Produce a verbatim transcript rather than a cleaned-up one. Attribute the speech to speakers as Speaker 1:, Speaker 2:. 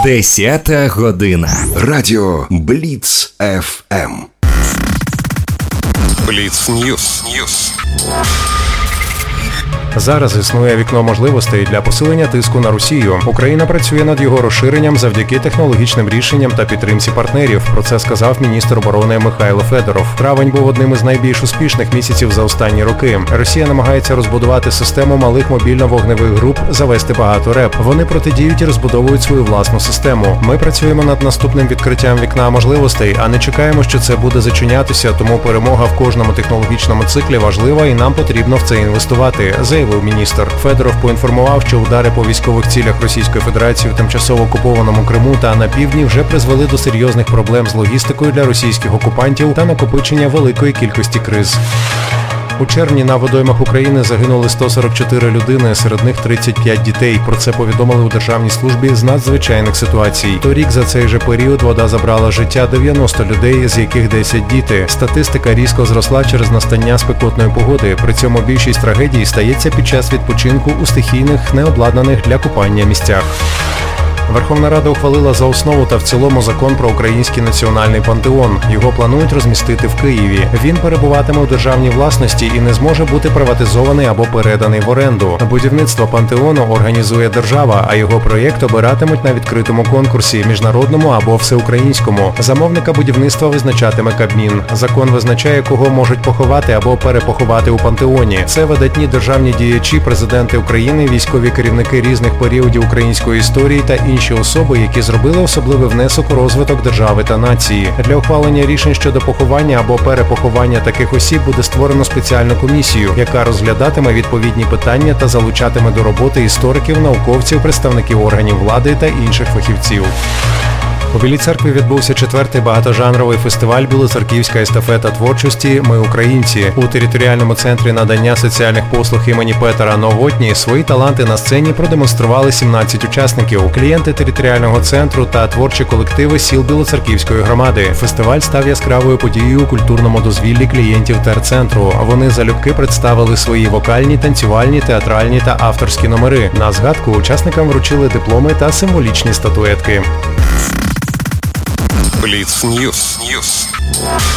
Speaker 1: Десята година.
Speaker 2: Радіо Бліц еф ем.
Speaker 3: Бліц Ньюс. Ньюс.
Speaker 4: Зараз існує вікно можливостей для посилення тиску на Росію. Україна працює над його розширенням завдяки технологічним рішенням та підтримці партнерів. Про це сказав міністр оборони Михайло Федоров. Травень був одним із найбільш успішних місяців за останні роки. Росія намагається розбудувати систему малих мобільно-вогневих груп, завести багато РЕП. Вони протидіють і розбудовують свою власну систему. Ми працюємо над наступним відкриттям вікна можливостей, а не чекаємо, що це буде зачинятися, тому перемога в кожному технологічному циклі важлива і нам потрібно в це інвестувати, заявив міністр. Федоров поінформував, що удари по військових цілях Російської Федерації в тимчасово окупованому Криму та на півдні вже призвели до серйозних проблем з логістикою для російських окупантів та накопичення великої кількості криз. У червні на водоймах України загинули сто сорок чотири людини, серед них тридцять п'ять дітей. Про це повідомили у Державній службі з надзвичайних ситуацій. Торік за цей же період вода забрала життя дев'яноста людей, з яких десять діти. Статистика різко зросла через настання спекотної погоди. При цьому більшість трагедій стається під час відпочинку у стихійних, необладнаних для купання місцях. Верховна Рада ухвалила за основу та в цілому закон про український національний пантеон. Його планують розмістити в Києві. Він перебуватиме у державній власності і не зможе бути приватизований або переданий в оренду. Будівництво пантеону організує держава, а його проєкт обиратимуть на відкритому конкурсі, міжнародному або всеукраїнському. Замовника будівництва визначатиме Кабмін. Закон визначає, кого можуть поховати або перепоховати у пантеоні. Це видатні державні діячі, президенти України, військові керівники різних періодів української історії та інші інші особи, які зробили особливий внесок у розвиток держави та нації. Для ухвалення рішень щодо поховання або перепоховання таких осіб буде створено спеціальну комісію, яка розглядатиме відповідні питання та залучатиме до роботи істориків, науковців, представників органів влади та інших фахівців. У Білій Церкві відбувся четвертий багатожанровий фестиваль «Білоцерківська естафета творчості. Ми українці». У територіальному центрі надання соціальних послуг імені Петера Новотні свої таланти на сцені продемонстрували сімнадцять учасників, клієнти територіального центру та творчі колективи сіл Білоцерківської громади. Фестиваль став яскравою подією у культурному дозвіллі клієнтів терцентру. Вони залюбки представили свої вокальні, танцювальні, театральні та авторські номери. На згадку учасникам вручили дипломи та символічні статуетки.
Speaker 3: Бліц Ньюс. Ньюс.